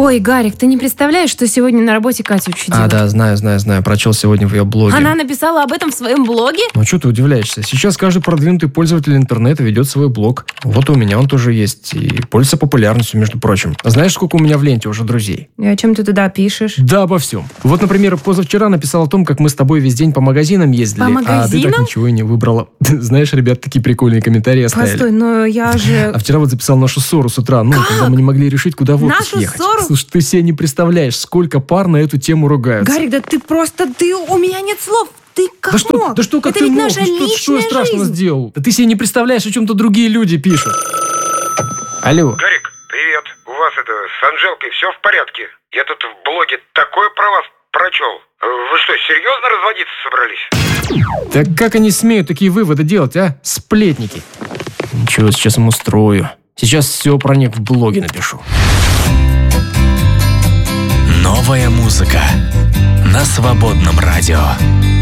Ой, Гарик, ты не представляешь, что сегодня на работе Катя учудила? Да, знаю. Прочел сегодня в ее блоге. Она написала об этом в своем блоге? Ну, что ты удивляешься? Сейчас каждый продвинутый пользователь интернета ведет свой блог. Вот у меня он тоже есть. И пользуется популярностью, между прочим. Знаешь, сколько у меня в ленте уже друзей? И о чем ты туда пишешь? Да, обо всем. Вот, например, позавчера написал о том, как мы с тобой весь день по магазинам ездили. По магазинам? А ты так ничего и не выбрала. Знаешь, ребят, такие прикольные комментарии оставили. Постой, но я же... А вчера вот записал нашу ссору с утра. Ну, когда мы не могли решить, куда в отпуск Нашу ехать. ссору? Слушай, ты себе не представляешь, сколько пар на эту тему ругаются. Гарик, да у меня нет слов. Ты как мог? Да что, как это ты ведь мог? наша Что я личная страшного жизнь. сделал? Да ты себе не представляешь, о чем-то другие люди пишут. Алло. Гарик, привет. У вас с Анжелкой все в порядке? Я тут в блоге такое про вас прочел. Вы что, серьезно разводиться собрались? Да как они смеют такие выводы делать, а? Сплетники. Ничего, сейчас им устрою. Сейчас все про них в блоге напишу. Новая музыка на Свободном радио.